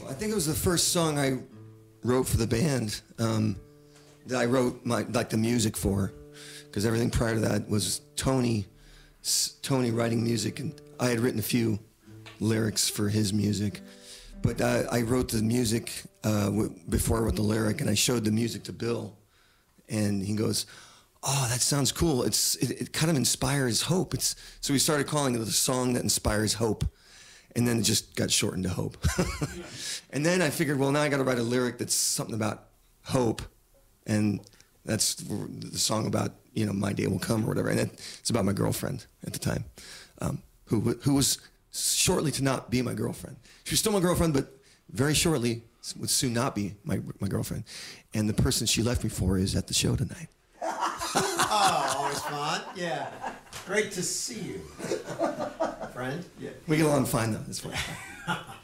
I think it was the first song I wrote for the band that I wrote the music for, because everything prior to that was Tony writing music, and I had written a few lyrics for his music. But I wrote the music before I wrote the lyric, and I showed the music to Bill, and he goes, "Oh, that sounds cool. It kind of inspires hope." So we started calling it the song that inspires hope, and then it just got shortened to Hope. And then I figured, well, now I got to write a lyric that's something about hope, and that's the song about, my day will come or whatever. And it's about my girlfriend at the time, who was shortly to not be my girlfriend. She was still my girlfriend, but very shortly would soon not be my girlfriend. And the person she left me for is at the show tonight. Oh, always fun. Yeah. Great to see you, friend. Yeah. We get along fine, though. It's fine.